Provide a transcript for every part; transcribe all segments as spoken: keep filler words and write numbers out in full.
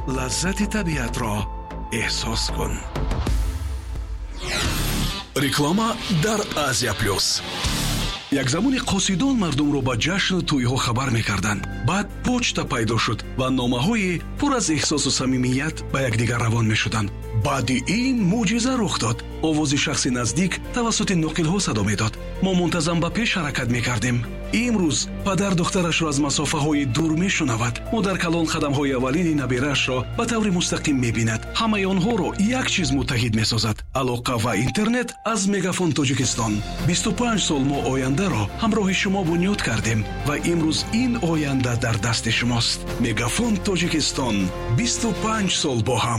лаззати табиатро эҳсос кун. реклама дар Азия плюс. як замони қосидон мардумро ба ҷашну тӯйҳо хабар мекарданд. баъд почта пайдо шуд ва номаҳои пур аз эҳсосу самимият ба якдигар равон мешуданд. баъди ин мӯъҷиза рух дод. овози шахси наздик тавассути ноқилҳо садо медод. мо мунтазам ба пеш ҳаракат мекардем. имрӯз падар духтарашро аз масофаҳои дур мешунавад. модар калон қадамҳои аввалини набираашро ба таври мустақим мебинад. ҳамаи онҳоро як чиз муттаҳид месозад: алоқа ва интернет аз Мегафон Тоҷикистон. бисту панҷ сол мо ояндаро ҳамроҳи шумо бунёд кардем ва имрӯз ин оянда дар дасти шумост. Мегафон Тоҷикистон, бисту панҷ сол бо ҳам.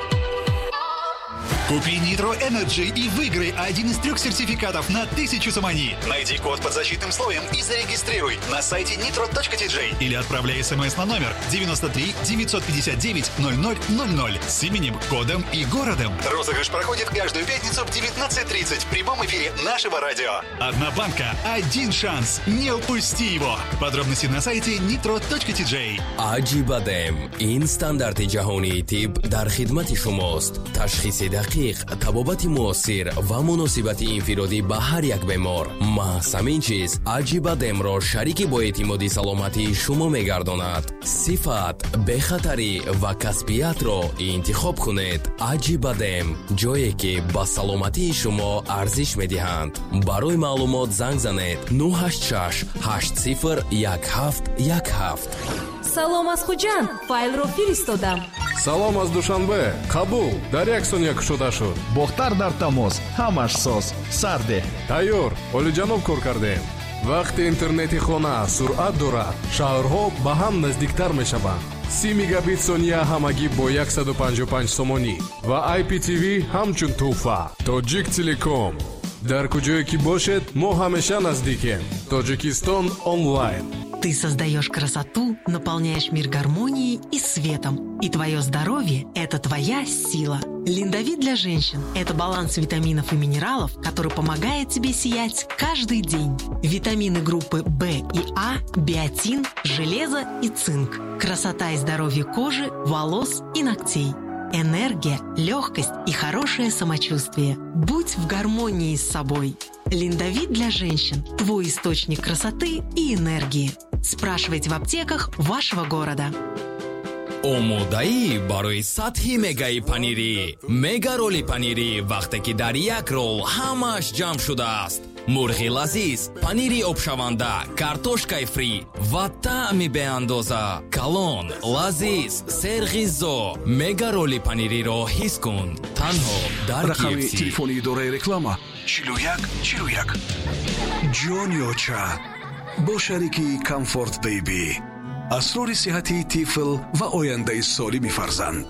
Купи Nitro Energy и выиграй один из трех сертификатов на тысячу самани. Найди код под защитным слоем и зарегистрируй на сайте nitro точка ти джей или отправляй смс на номер девяносто три девятьсот пятьдесят девять ноль ноль ноль ноль с именем, кодом и городом. Розыгрыш проходит каждую пятницу в девятнадцать тридцать в прямом эфире нашего радио. Одна банка, один шанс. Не упусти его. Подробности на сайте nitro точка ти джей. Ajibadem. ин стандарти ҷаҳонии тиб дар хидмати шумост. Ташхиси дақиқ, табобати муосир ва муносибати инфиродӣ ба ҳар як бемор. маҳз ҳамин чиз Ajibademро шарики бо эътимоди саломатии шумо мегардонад. сифат, бехатарӣ ва касбиятро интихоб кунед. Ajibadem, ҷое ки ба саломатии шумо арзиш медиҳанд. барои маълумот занг занед нӯҳ ҳашт шаш ҳашт сифр як ҳафт як ҳафт. салом аз хуҷанд, файлро фиристодам. салом аз душанбе, қабул, дар як сония кушода шуд. бохтар дар тамос, ҳамаш соз, сарде. тайёр, олиҷаноб кор кардем. вақти интернети хона суръат дорад, шаҳрҳо ба ҳам наздиктар мешаванд. си мегабит сония ҳамагӣ бо сад у панҷоҳ у панҷ сомонӣ ва ай пи ти ви ҳамчун туҳфа. Тоҷик Телеком. дар куҷое ки бошед, мо ҳамеша наздикем. Тоҷикистон онлайн. Ты создаешь красоту, наполняешь мир гармонией и светом. И твое здоровье – это твоя сила. Линдавит для женщин – это баланс витаминов и минералов, который помогает тебе сиять каждый день. Витамины группы В и А, биотин, железо и цинк. Красота и здоровье кожи, волос и ногтей. Энергия, легкость и хорошее самочувствие. Будь в гармонии с собой. Линдавит для женщин – твой источник красоты и энергии. Спрашивайте в аптеках вашего города. омодаӣ барои сатҳи мегаи панирӣ. Мега роли панирӣ вақте ки дар як рол ҳамааш ҷамъ шудааст. мурғи лазиз, панири обшаванда, картошкаи фри ва таъми беандоза. калон, лазиз, серғизо. Мега роли панириро ҳис кун. танҳо дар рақами кф. телефони идораи реклама чилу як чилу як. ҷонёча бо шарики Comfort Baby. асрори сиҳати тифл ва ояндаи солими фарзанд.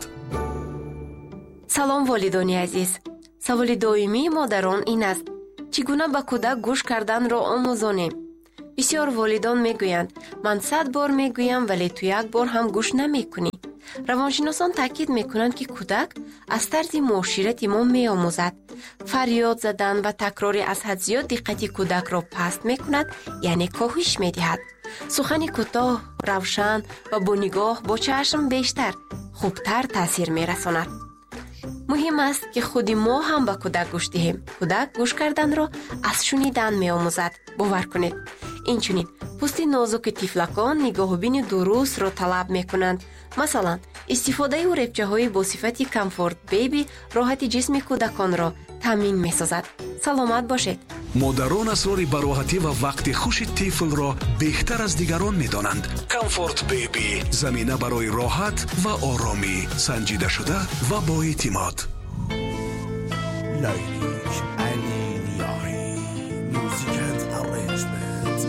салом волидони азиз. саволи доимии модарон ин аст: чӣ гуна ба кӯдак гӯш карданро омӯзонем? бисёр волидон мегӯянд: ман сад бор мегӯям, вале ту як бор ҳам гӯш намекунӣ. равоншиносон таъкид мекунанд ки кӯдак аз тарзи муоширати мо меомӯзад. фарёд задан ва такрори аз ҳад зиёд диққати кӯдакро паст мекунад, яъне коҳиш медиҳад. сухани кӯтоҳ, равшан ва бо нигоҳ бо чашм бештар, хубтар таъсир мерасонад. муҳим аст ки худи мо ҳам ба кӯдак гӯш диҳем. кӯдак гӯш карданро аз шунидан меомӯзад. бовар кунед. инчунин пӯсти нозуки тифлакон нигоҳубини дурустро талаб мекунанд. масалан, истифодаи уребчаҳои бо сифати Comfort Baby роҳати ҷисми кӯдаконро таъмин месозад. саломат бошед. модарон асрори бароҳатӣ ва вақти хуши тифлро беҳтар аз дигарон медонанд. Comfort Baby замина барои роҳат ва оромӣ, санҷидашуда ва боэътимод. Ladies, Ali Niyahi, music and arrangement.